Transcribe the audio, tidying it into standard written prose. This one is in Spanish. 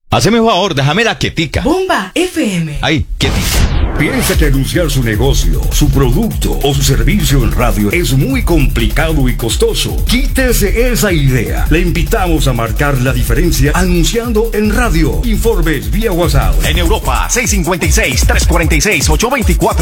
Haceme un favor, déjame la quietica. Bomba FM. Ahí, quietica. ¿Piensa que anunciar su negocio, su producto o su servicio en radio es muy complicado y costoso? Quítese esa idea. Le invitamos a marcar la diferencia anunciando en radio. Informes vía WhatsApp. En Europa, 656-346-824.